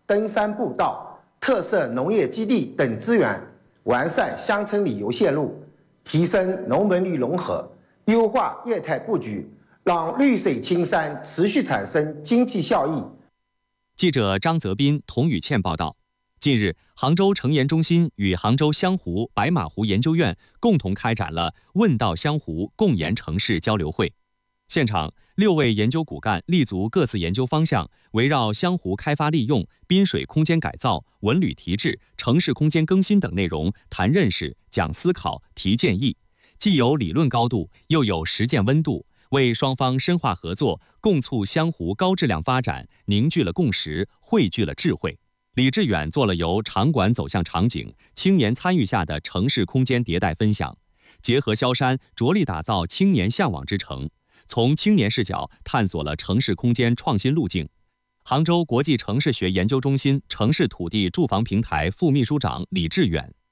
登山步道、特色农业基地等资源，完善乡村旅游线路，提升农文旅融合，优化业态布局，让绿水青山持续产生经济效益。 记者张泽斌、童宇倩报道。近日，杭州城研中心与杭州湘湖白马湖研究院共同开展了“问道湘湖，共研城市”交流会。现场，6位研究骨干立足各自研究方向，围绕湘湖开发利用、滨水空间改造、文旅提质、城市空间更新等内容谈认识、讲思考、提建议，既有理论高度，又有实践温度，为双方深化合作、共促湘湖高质量发展凝聚了共识，汇聚了智慧。李志远做了由场馆走向场景、青年参与下的城市空间迭代分享，结合萧山，着力打造青年向往之城，从青年视角探索了城市空间创新路径。杭州国际城市学研究中心城市土地住房平台副秘书长李志远。